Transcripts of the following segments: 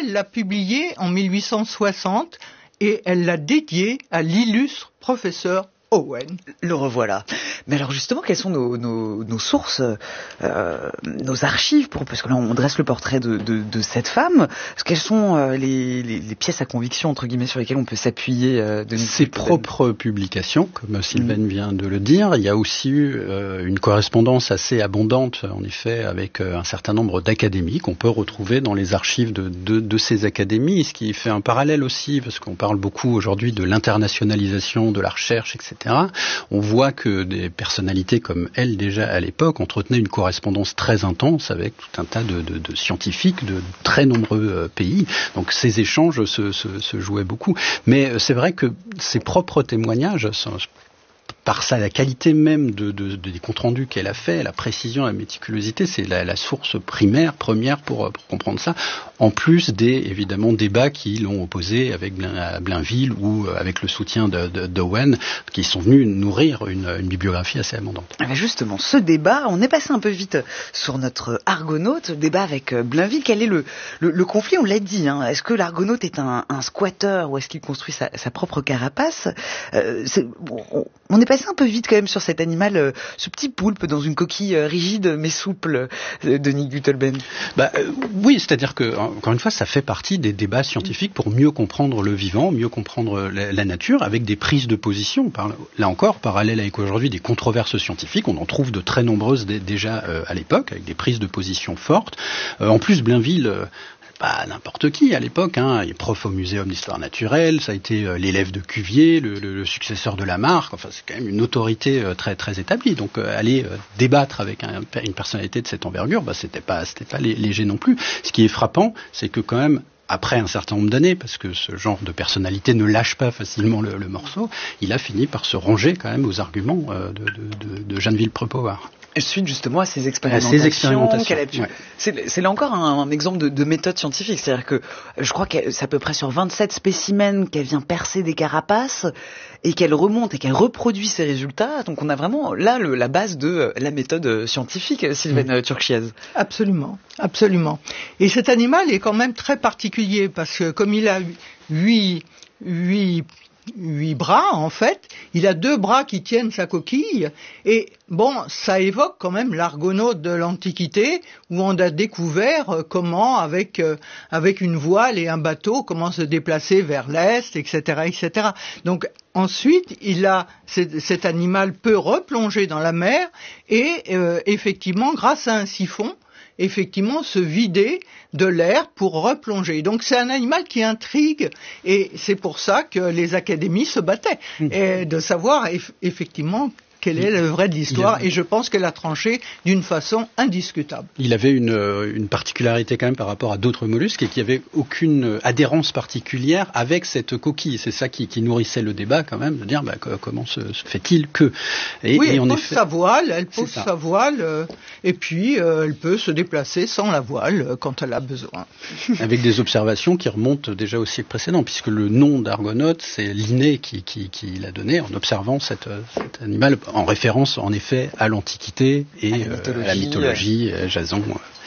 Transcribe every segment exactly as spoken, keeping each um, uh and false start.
elle l'a publié en mille huit cent soixante et elle l'a dédié à l'illustre professeur Owen. Le revoilà. Mais alors justement, quelles sont nos, nos, nos sources, euh, nos archives pour, parce que là on dresse le portrait de, de, de cette femme. Quelles sont euh, les, les, les pièces à conviction entre guillemets sur lesquelles on peut s'appuyer euh, de Ses propres publications, comme Sylvaine mmh. vient de le dire. Il y a aussi eu euh, une correspondance assez abondante, en effet, avec euh, un certain nombre d'académies qu'on peut retrouver dans les archives de, de, de ces académies, ce qui fait un parallèle aussi, parce qu'on parle beaucoup aujourd'hui de l'internationalisation de la recherche, et cetera. On voit que des personnalités comme elle, déjà à l'époque, entretenaient une correspondance très intense avec tout un tas de, de, de scientifiques de très nombreux euh, pays. Donc ces échanges se, se, se jouaient beaucoup. Mais c'est vrai que ses propres témoignages sont, par ça, la qualité même de, de, de, des comptes rendus qu'elle a fait, la précision, la méticulosité, c'est la, la source primaire, première pour, pour comprendre ça. En plus des, évidemment, débats qui l'ont opposé avec Blainville ou avec le soutien de, de, d'Owen, qui sont venus nourrir une, une bibliographie assez abondante. Justement, ce débat, on est passé un peu vite sur notre Argonaute, débat avec Blainville. Quel est le, le, le conflit? On l'a dit, hein. Est-ce que l'Argonaute est un, un squatter ou est-ce qu'il construit sa, sa propre carapace? euh, c'est, bon, on, on est passé un peu vite quand même sur cet animal, euh, ce petit poulpe dans une coquille euh, rigide mais souple euh, de Nick Gutelben. Bah, euh, oui, c'est-à-dire que encore une fois, ça fait partie des débats scientifiques pour mieux comprendre le vivant, mieux comprendre la, la nature, avec des prises de position. Par, là encore, parallèle avec aujourd'hui des controverses scientifiques, on en trouve de très nombreuses d- déjà euh, à l'époque, avec des prises de position fortes. Euh, en plus, Blainville... Euh, pas n'importe qui à l'époque, hein. Il est prof au Muséum d'histoire naturelle, ça a été euh, l'élève de Cuvier, le, le, le successeur de Lamarck, enfin c'est quand même une autorité euh, très très établie. Donc euh, aller euh, débattre avec un, une personnalité de cette envergure, bah, c'était pas c'était pas léger non plus. Ce qui est frappant, c'est que quand même après un certain nombre d'années, parce que ce genre de personnalité ne lâche pas facilement le, le morceau, il a fini par se ranger quand même aux arguments euh, de, de, de, de Geneviève Prepower. Suite justement à ces expérimentations, à ces expérimentations qu'elle a pu... ouais. c'est, c'est là encore un, un exemple de, de méthode scientifique, c'est-à-dire que je crois que c'est à peu près sur vingt-sept spécimens qu'elle vient percer des carapaces et qu'elle remonte et qu'elle reproduit ces résultats. Donc on a vraiment là le, la base de la méthode scientifique, Sylvaine mmh. Turchiaz. Absolument, absolument. Et cet animal est quand même très particulier parce que comme il a huit huit huit bras, en fait, il a deux bras qui tiennent sa coquille, et bon, ça évoque quand même l'Argonaute de l'Antiquité, où on a découvert comment, avec euh, avec une voile et un bateau, comment se déplacer vers l'est, et cetera, et cetera. Donc ensuite, il a cet animal peut replonger dans la mer et euh, effectivement, grâce à un siphon, effectivement se vider de l'air pour replonger. Donc c'est un animal qui intrigue et c'est pour ça que les académies se battaient mmh. et de savoir eff- effectivement quelle est le vrai de l'histoire, avait... et je pense qu'elle a tranché d'une façon indiscutable. Il avait une, une particularité quand même par rapport à d'autres mollusques, et qu'il n'y avait aucune adhérence particulière avec cette coquille. C'est ça qui, qui nourrissait le débat quand même, de dire bah, que, comment se, se fait-il que... Et, oui, et elle en pose effet... sa voile, elle pose sa voile, euh, et puis euh, elle peut se déplacer sans la voile euh, quand elle a besoin. Avec des observations qui remontent déjà au siècle précédent, puisque le nom d'Argonaute, c'est Linné qui, qui, qui l'a donné en observant cette, cet animal, en référence en effet à l'Antiquité et à la mythologie, euh, à la mythologie euh, Jason.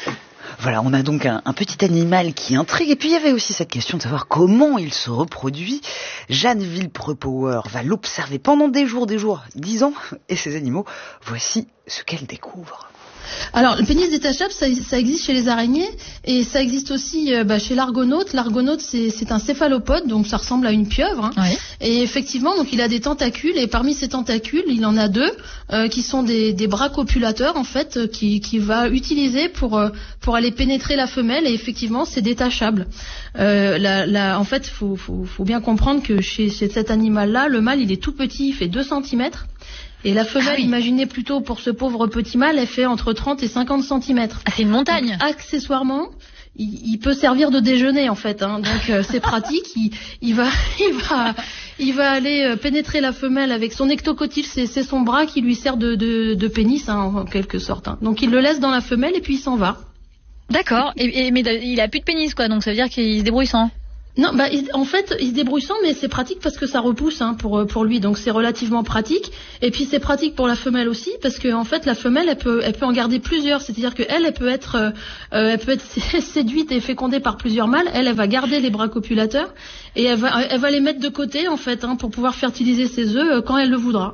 Voilà, on a donc un, un petit animal qui intrigue. Et puis il y avait aussi cette question de savoir comment il se reproduit. Geneviève Prepower va l'observer pendant des jours, des jours, dix ans. Et ces animaux, voici ce qu'elle découvre. Alors, le pénis détachable, ça, ça existe chez les araignées et ça existe aussi euh, bah, chez l'argonaute. L'argonaute, c'est, c'est un céphalopode, donc ça ressemble à une pieuvre. Hein. Oui. Et effectivement, donc il a des tentacules et parmi ces tentacules, il en a deux euh, qui sont des, des bras copulateurs en fait, euh, qui, qui va utiliser pour euh, pour aller pénétrer la femelle. Et effectivement, c'est détachable. Euh, la, la, en fait, faut, faut, faut bien comprendre que chez, chez cet animal-là, le mâle, il est tout petit, il fait deux centimètres. Et la femelle, ah oui. imaginez plutôt pour ce pauvre petit mâle, elle fait entre trente et cinquante centimètres. Ah, c'est une montagne. Donc, accessoirement, il, il peut servir de déjeuner en fait. Hein. Donc euh, c'est pratique. Il, il va, il va, il va aller euh, pénétrer la femelle avec son ectocotyle. C'est, c'est son bras qui lui sert de, de, de pénis hein, en quelque sorte. Hein. Donc il le laisse dans la femelle et puis il s'en va. D'accord. Et, et mais il a plus de pénis quoi. Donc ça veut dire qu'il se débrouille sans. Non, bah il, en fait, il se débrouille sans, mais c'est pratique parce que ça repousse hein, pour pour lui, donc c'est relativement pratique. Et puis c'est pratique pour la femelle aussi parce que en fait la femelle elle peut elle peut en garder plusieurs, c'est-à-dire que elle elle peut être euh, elle peut être séduite et fécondée par plusieurs mâles. Elle elle va garder les bras copulateurs et elle va elle va les mettre de côté en fait hein, pour pouvoir fertiliser ses œufs quand elle le voudra.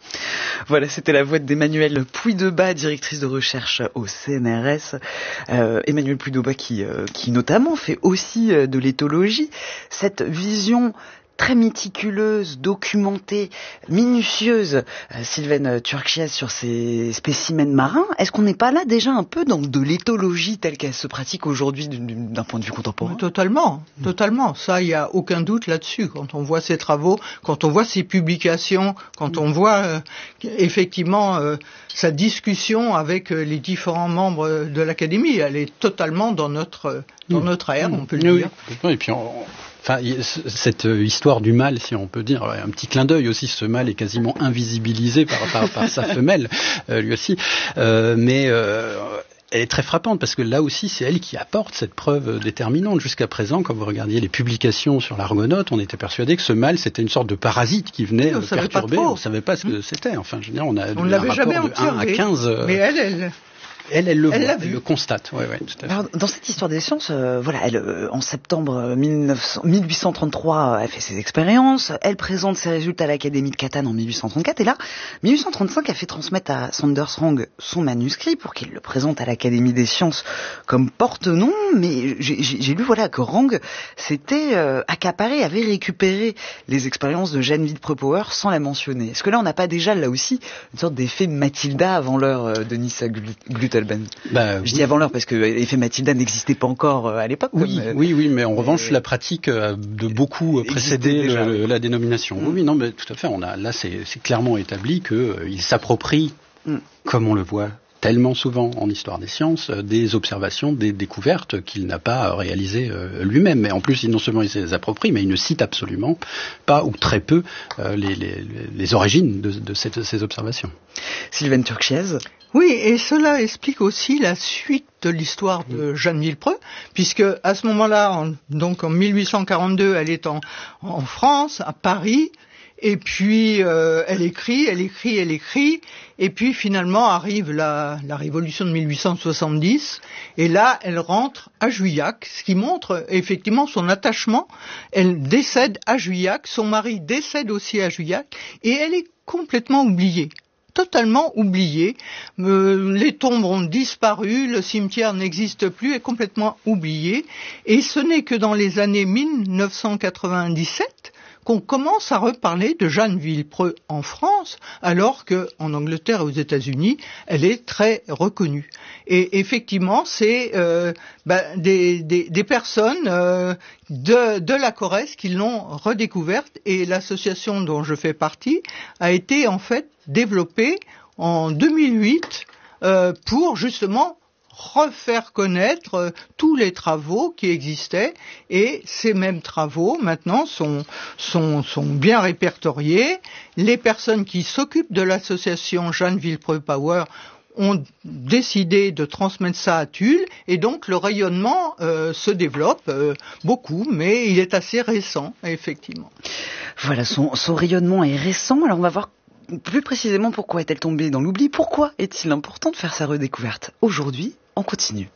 Voilà, c'était la voix d'Emmanuelle Puydebas, directrice de recherche au C N R S. Euh, Emmanuelle Puydebas qui, euh, qui notamment fait aussi euh, de l'éthologie. Cette vision très méticuleuse, documentée, minutieuse, euh, Sylvaine Turchiaz sur ces spécimens marins. Est-ce qu'on n'est pas là déjà un peu dans de l'éthologie telle qu'elle se pratique aujourd'hui d'un point de vue contemporain ? Mais totalement, totalement. Ça, il n'y a aucun doute là-dessus. Quand on voit ses travaux, quand on voit ses publications, quand on voit euh, effectivement euh, sa discussion avec euh, les différents membres de l'Académie, elle est totalement dans notre, dans notre ère, on peut le oui, dire. Oui, et puis on... Enfin, cette histoire du mâle, si on peut dire, un petit clin d'œil aussi, ce mâle est quasiment invisibilisé par, par, par sa femelle, euh, lui aussi, euh, mais euh, elle est très frappante parce que là aussi, c'est elle qui apporte cette preuve déterminante. Jusqu'à présent, quand vous regardiez les publications sur l'argonaute, on était persuadé que ce mâle, c'était une sorte de parasite qui venait oui, on perturber, on ne savait pas ce que c'était. Enfin, je veux dire, on a on ne l'avait jamais observé, de un à quinze. Euh, mais elle, elle... Elle, elle le elle voit, elle le constate. Ouais, ouais, tout à fait. Alors, dans cette histoire des sciences, euh, voilà, elle, euh, en septembre mille huit cent trente-trois, elle fait ses expériences. Elle présente ses résultats à l'Académie de Catane en mille huit cent trente-quatre. Et là, mille huit cent trente-cinq, elle fait transmettre à Sanders Wrong son manuscrit pour qu'il le présente à l'Académie des sciences comme porte-nom. Mais j'ai, j'ai lu, voilà, que Wrong s'était euh, accaparé, avait récupéré les expériences de Jeanne Villepreux-Power sans la mentionner. Est-ce que là, on n'a pas déjà, là aussi, une sorte d'effet de Mathilda avant l'heure euh, de Nissa Glutelben? Bah, je dis avant l'heure parce que l'effet Mathilda n'existait pas encore à l'époque. Oui, comme, oui, oui, mais en euh, revanche, euh, la pratique a de beaucoup précédé le, la dénomination. Mmh. Oui, non, mais tout à fait. On a là, c'est, c'est clairement établi qu'il euh, s'approprie, mmh. comme on le voit tellement souvent en histoire des sciences, euh, des observations, des découvertes qu'il n'a pas réalisées euh, lui-même. Mais en plus, il, non seulement il les approprie, mais il ne cite absolument pas ou très peu euh, les, les, les origines de, de, cette, de ces observations. Sylvaine Turchiaz. Oui, et cela explique aussi la suite de l'histoire de Jeanne Villepreux, puisque à ce moment-là, en, donc en mille huit cent quarante-deux, elle est en, en France, à Paris, et puis euh, elle écrit, elle écrit, elle écrit, et puis finalement arrive la, la révolution de mille huit cent soixante-dix, et là elle rentre à Juillac, ce qui montre effectivement son attachement. Elle décède à Juillac, son mari décède aussi à Juillac, et elle est complètement oubliée. Totalement oublié. Euh, les tombes ont disparu, le cimetière n'existe plus, est complètement oublié. Et ce n'est que dans les années mille neuf cent quatre-vingt-dix-sept qu'on commence à reparler de Jeanne Villepreux en France, alors qu'en Angleterre et aux États-Unis, elle est très reconnue. Et effectivement, c'est euh, bah, des, des, des personnes euh, de, de la Corrèze qui l'ont redécouverte, et l'association dont je fais partie a été en fait développée en deux mille huit euh, pour justement refaire connaître euh, tous les travaux qui existaient, et ces mêmes travaux maintenant sont, sont, sont bien répertoriés. Les personnes qui s'occupent de l'association Jeanne Villepreux-Power ont décidé de transmettre ça à Tulle, et donc le rayonnement euh, se développe euh, beaucoup, mais il est assez récent, effectivement. Voilà, son, son rayonnement est récent. Alors on va voir plus précisément pourquoi est-elle tombée dans l'oubli. Pourquoi est-il important de faire sa redécouverte aujourd'hui? On continue.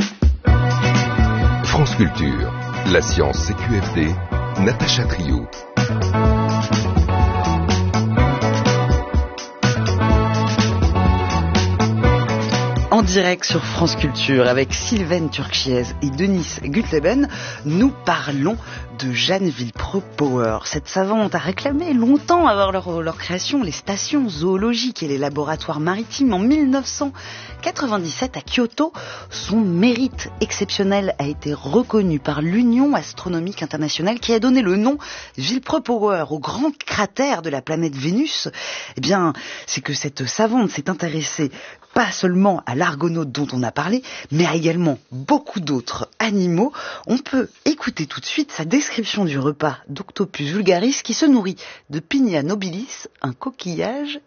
France Culture, la science C Q F D, Natacha Trio. En direct sur France Culture avec Sylvaine Turchiaz et Denis Glutelben, nous parlons de Jeanne Villepreux-Power. Cette savante a réclamé longtemps avant leur, leur création les stations zoologiques et les laboratoires maritimes. En mille neuf cent quatre-vingt-dix-sept à Kyoto, son mérite exceptionnel a été reconnu par l'Union astronomique internationale qui a donné le nom Villepreux-Power au grand cratère de la planète Vénus. Eh bien, c'est que cette savante s'est intéressée pas seulement à l'argonaute dont on a parlé, mais à également beaucoup d'autres animaux. On peut écouter tout de suite sa description du repas d'Octopus vulgaris qui se nourrit de Pynia nobilis, un coquillage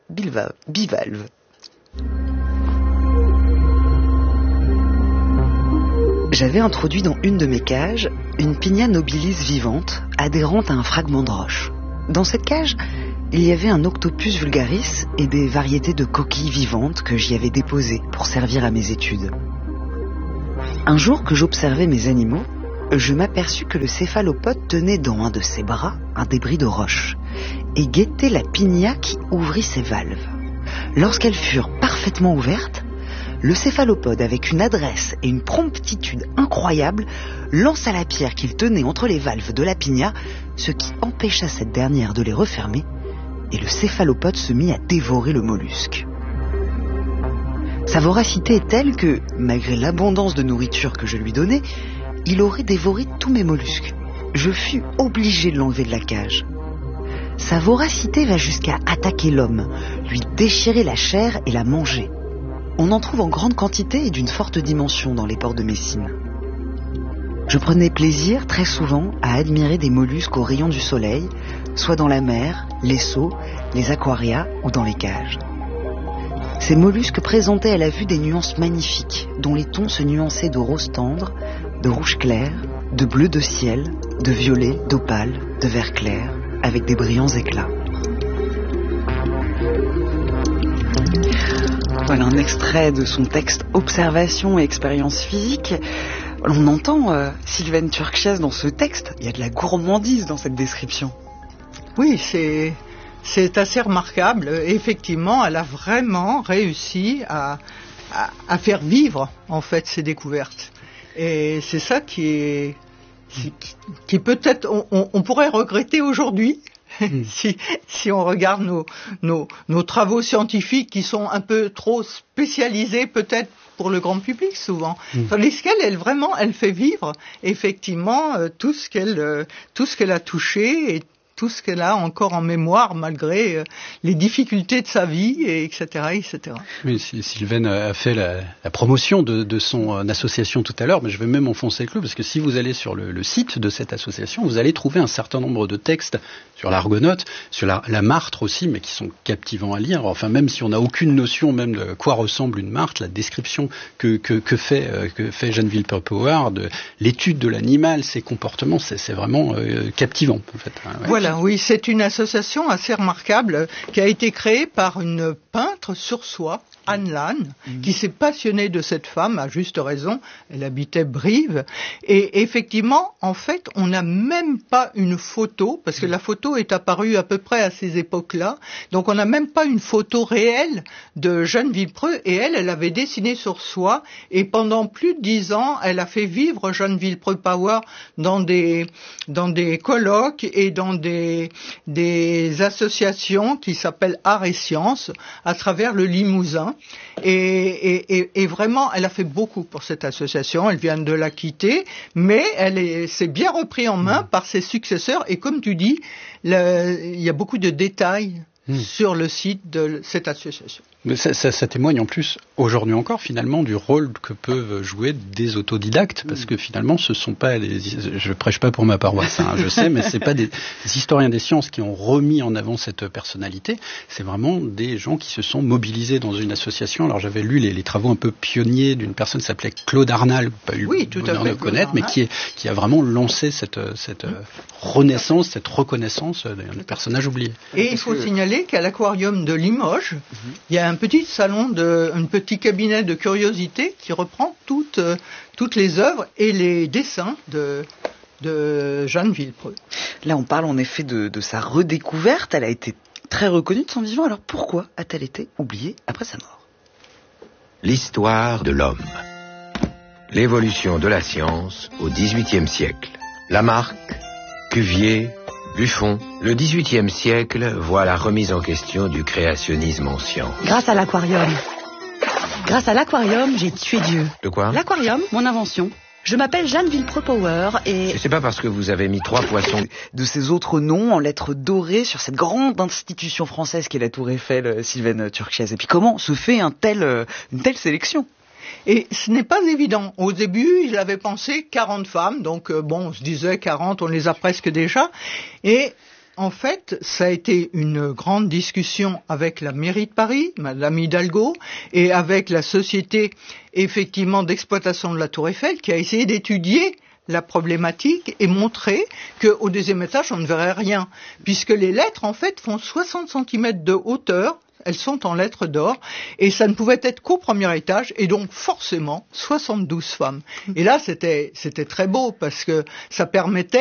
bivalve. J'avais introduit dans une de mes cages une Pinna nobilis vivante, adhérente à un fragment de roche. Dans cette cage, il y avait un Octopus vulgaris et des variétés de coquilles vivantes que j'y avais déposées pour servir à mes études. Un jour que j'observais mes animaux, je m'aperçus que le céphalopode tenait dans un de ses bras un débris de roche et guettait la Pinna qui ouvrit ses valves. Lorsqu'elles furent parfaitement ouvertes, le céphalopode, avec une adresse et une promptitude incroyables, lança la pierre qu'il tenait entre les valves de la Pinna, ce qui empêcha cette dernière de les refermer, et le céphalopode se mit à dévorer le mollusque. Sa voracité est telle que, malgré l'abondance de nourriture que je lui donnais, il aurait dévoré tous mes mollusques. Je fus obligé de l'enlever de la cage. Sa voracité va jusqu'à attaquer l'homme, lui déchirer la chair et la manger. On en trouve en grande quantité et d'une forte dimension dans les ports de Messine. Je prenais plaisir très souvent à admirer des mollusques aux rayons du soleil, soit dans la mer, les seaux, les aquarias ou dans les cages. Ces mollusques présentaient à la vue des nuances magnifiques, dont les tons se nuançaient de rose tendre, de rouge clair, de bleu de ciel, de violet, d'opale, de vert clair, avec des brillants éclats. Voilà un extrait de son texte « Observation et expérience physique ». On entend euh, Sylvaine Turkchiaz dans ce texte. Il y a de la gourmandise dans cette description. Oui, c'est, c'est assez remarquable. Effectivement, elle a vraiment réussi à, à, à faire vivre, en fait, ses découvertes. Et c'est ça qui est, qui, qui peut-être, on, on, on pourrait regretter aujourd'hui. Mmh. si, si on regarde nos, nos, nos travaux scientifiques qui sont un peu trop spécialisés peut-être pour le grand public souvent. Mmh. Tandis qu'elle, elle vraiment, elle fait vivre effectivement euh, tout ce qu'elle, euh, tout ce qu'elle a touché et tout ce qu'elle a encore en mémoire malgré euh, les difficultés de sa vie, et etc., et cetera. Oui, Sylvaine a fait la, la promotion de, de son euh, association tout à l'heure, mais je vais même enfoncer le clou, parce que si vous allez sur le, le site de cette association, vous allez trouver un certain nombre de textes sur l'argonaute, sur la, la martre aussi, mais qui sont captivants à lire. Enfin, même si on n'a aucune notion même de quoi ressemble une martre, la description que, que, que fait, euh, que fait Geneviève Power, de l'étude de l'animal, ses comportements, c'est, c'est vraiment euh, captivant, en fait. Ouais. Voilà. Oui, c'est une association assez remarquable qui a été créée par une peintre sur soie, Anne Lannes, mmh. qui s'est passionnée de cette femme, à juste raison. Elle habitait Brive. Et effectivement, en fait, on n'a même pas une photo, parce que la photo est apparue à peu près à ces époques-là. Donc, on n'a même pas une photo réelle de Jeanne Villepreux. Et elle, elle avait dessiné sur soie. Et pendant plus de dix ans, elle a fait vivre Jeanne Villepreux Power dans des, dans des colloques et dans des, des associations qui s'appellent Art et Sciences à travers le Limousin. Et, et, et, et vraiment, elle a fait beaucoup pour cette association. Elle vient de la quitter, mais elle est, c'est bien repris en main par ses successeurs. Et comme tu dis, le, il y a beaucoup de détails mmh. sur le site de cette association. Mais ça, ça, ça témoigne en plus, aujourd'hui encore, finalement, du rôle que peuvent jouer des autodidactes, parce que finalement, ce sont pas les, je prêche pas pour ma paroisse, hein, je sais, mais c'est pas des, des historiens des sciences qui ont remis en avant cette personnalité, c'est vraiment des gens qui se sont mobilisés dans une association. Alors j'avais lu les, les travaux un peu pionniers d'une personne qui s'appelait Claude Arnal, pas eu oui, le bonheur de le connaître, mais qui, est, qui a vraiment lancé cette, cette mmh. renaissance, cette reconnaissance d'un personnage oublié. Et il faut que... signaler qu'à l'aquarium de Limoges, mmh. il y a un petit salon, de, un petit cabinet de curiosité qui reprend toutes, euh, toutes les œuvres et les dessins de, de Jeanne Villepreux. Là, on parle en effet de, de sa redécouverte. Elle a été très reconnue de son vivant. Alors pourquoi a-t-elle été oubliée après sa mort ? L'histoire de l'homme. L'évolution de la science au dix-huitième siècle. Lamarck, Cuvier, Buffon, le dix-huitième siècle voit la remise en question du créationnisme en sciences. Grâce à l'aquarium. Grâce à l'aquarium, j'ai tué Dieu. De quoi ? L'aquarium, mon invention. Je m'appelle Jeanne Villepreux Power et... et c'est pas parce que vous avez mis trois poissons... De ces autres noms en lettres dorées sur cette grande institution française qu'est la Tour Eiffel, Sylvaine Turkchiaz. Et puis comment se fait un tel, une telle sélection ? Et ce n'est pas évident. Au début, il avait pensé quarante femmes, donc euh, bon, on se disait quarante, on les a presque déjà. Et En fait, ça a été une grande discussion avec la mairie de Paris, Madame Hidalgo, et avec la société, effectivement, d'exploitation de la Tour Eiffel, qui a essayé d'étudier la problématique et montrer qu'au deuxième étage, on ne verrait rien, puisque les lettres, en fait, font soixante centimètres de hauteur. Elles sont en lettres d'or, et ça ne pouvait être qu'au premier étage, et donc forcément soixante-douze femmes. Et là, c'était, c'était très beau, parce que ça permettait